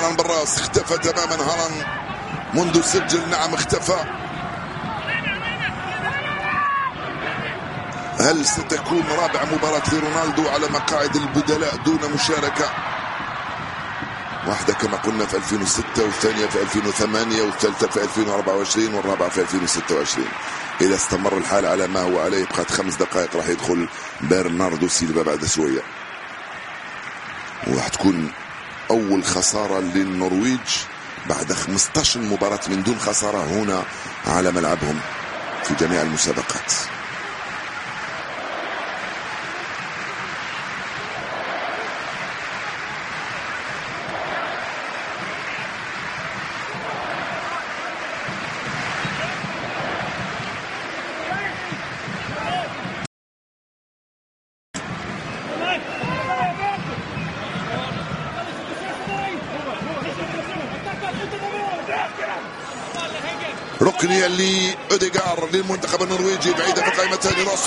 هالاند بالراس، اختفى تماما هالاند منذ سجل. نعم اختفى. هل ستكون رابع مباراة لرونالدو على مقاعد البدلاء دون مشاركة؟ واحدة كما قلنا في 2006 والثانية في 2008 والثالثة في 2024 والرابعة في 2026. إذا استمر الحال على ما هو عليه بقت 5 دقائق راح يدخل برناردو سيلفا بعد شوية، وراح تكون أول خسارة للنرويج بعد 15 مباراة من دون خسارة هنا على ملعبهم في جميع المسابقات. ركنية لأوديغار للمنتخب النرويجي بعيدة في قائمة ثاني راسي،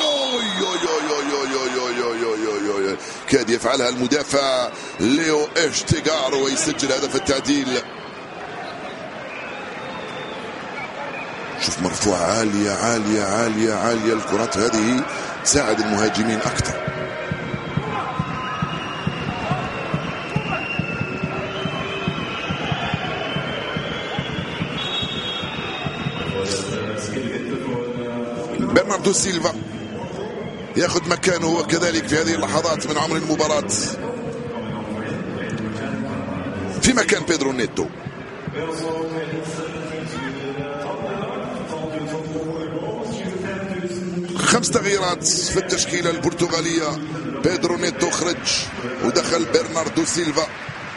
كاد يفعلها المدافع ليو اشتيغار ويسجل هدف التعديل. شوف مرفوعة عالية عالية عالية عالية، الكرات هذه تساعد المهاجمين أكثر. برناردو سيلفا ياخذ مكانه هو كذلك في هذه اللحظات من عمر المباراة في مكان بيدرو نيتو. خمس تغييرات في التشكيلة البرتغالية. بيدرو نيتو خرج ودخل برناردو سيلفا.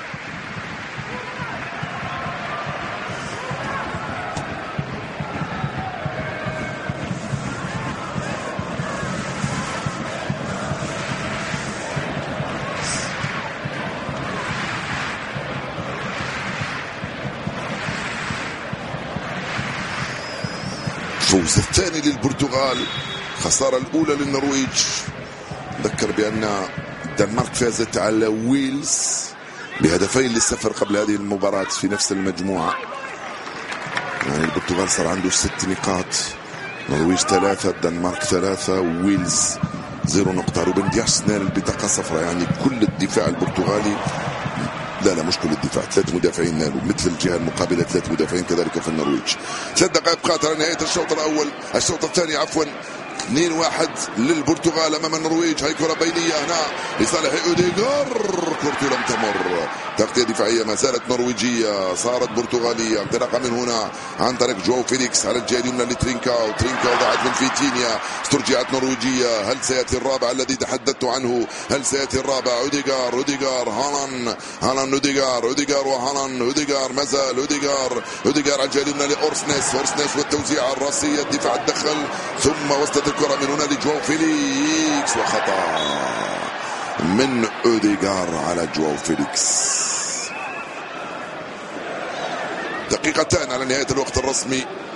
الفوز الثاني للبرتغال، خسارة الأولى للنرويج. ذكر بأن الدنمارك فازت على ويلز بهدفين للصفر قبل هذه المباراة في نفس المجموعة. يعني البرتغال صار عنده 6 نقاط، النرويج 3، الدنمارك 3، ويلز 0 نقطة. روبن دياش نال البطاقة صفراء. يعني كل الدفاع البرتغالي، لا مش كل الدفاع، 3 مدافعين نالوا، مثل الجهة المقابلة 3 مدافعين كذلك في النرويج. 3 دقائق بقات على نهاية الشوط الثاني عفوا. 2-1 للبرتغال امام النرويج. هاي كرة بينية هنا لصالح اوديغار، كرته لم تمر. تغطية دفاعية ما زالت نرويجية صارت برتغالية. انطلاقة من هنا عن طريق جواو فيليكس على الجهة اليمنى لترينكاو. ضاعت من فيتينيا، استرجعت نرويجية. هل سيأتي الرابع الذي تحدثت عنه؟ هل سيأتي الرابع؟ اوديغار هالاند اوديغار وهالاند. اوديغار ما زال اوديغار على الجهة اليمنى لأورسنيس والتوزيع الراسية. الدفاع تدخل ثم وصلت الكرة من هنا لجواو فيليكس وخطأ من اوديغار على جواو فيليكس. دقيقتان على نهاية الوقت الرسمي.